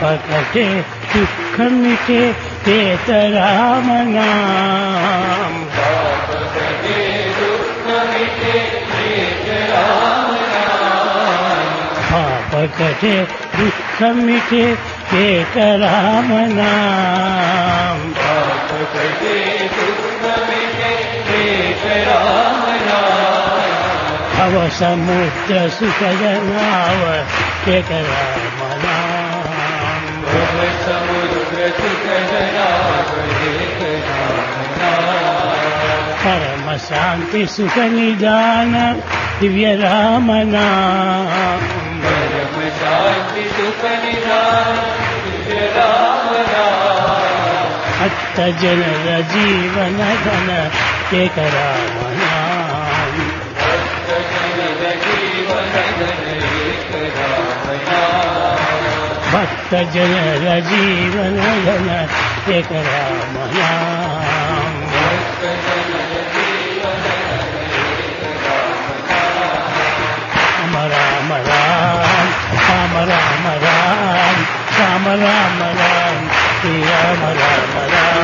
पापकटे दुःखमिटे तेत राम नाम पापकटे दुःखमिटे तेत राम नाम भव समुद्र सुखद नाव एक राम नाम भव समुद्र सुखद नाव एक राम नाम परम शांति सुख निदान दिव्य राम नाम परम शांति सुख निदान दिव्य राम नाम भक्त जनर जीवन धन एक राम नाम भक्त जनर जीवन धन एक राम नाम राम राम राम राम राम राम राम राम राम श्री राम राम राम